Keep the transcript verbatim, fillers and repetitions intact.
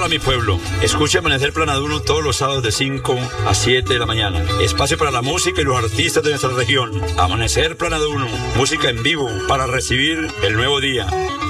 Hola mi pueblo, escucha Amanecer Planaduno todos los sábados de cinco a siete de la mañana. Espacio para la música y los artistas de nuestra región. Amanecer Planaduno, música en vivo para recibir el nuevo día.